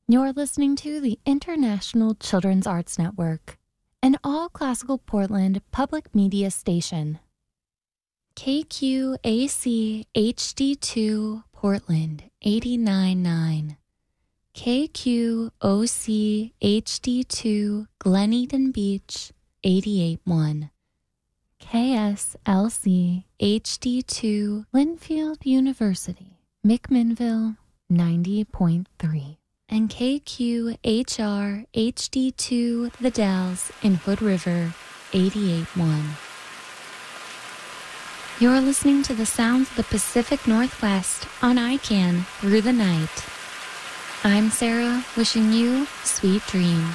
You're listening to the International Children's Arts Network, an all-classical Portland public media station. KQAC HD2 Portland 89.9. KQOC HD2 Glen Eden Beach 88.1. KSLC HD2 Linfield University, McMinnville 90.3. And KQHR HD2 The Dalles in Hood River 88.1. You're listening to the sounds of the Pacific Northwest on ICANN through the night. I'm Sarah, wishing you sweet dreams.